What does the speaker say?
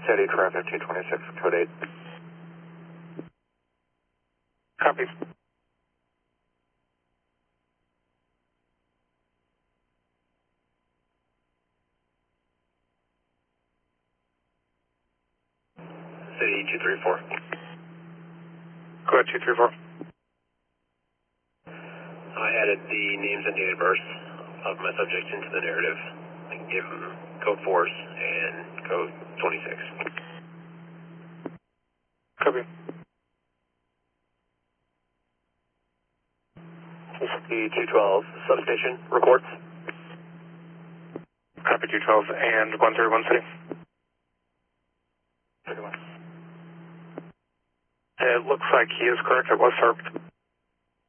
City, traffic 226, code 8. Copy. City 234. Go ahead, 234. I added the names and date of birth of my subjects into the narrative. I gave them code 4s and code 26. Copy. City 212, substation, reports. Copy 212 and 131 City. 31. It looks like he is correct. It was SARP.